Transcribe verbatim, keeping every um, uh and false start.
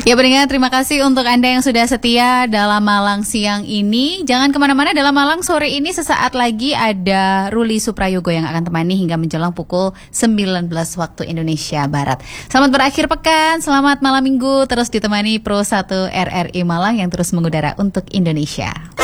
Ya pendengar, terima kasih untuk Anda yang sudah setia dalam Malang siang ini. Jangan kemana-mana, dalam Malang sore ini sesaat lagi ada Ruli Suprayogo yang akan temani hingga menjelang pukul sembilan belas waktu Indonesia Barat. Selamat berakhir pekan, selamat malam minggu, terus ditemani Pro satu R R I Malang yang terus mengudara untuk Indonesia.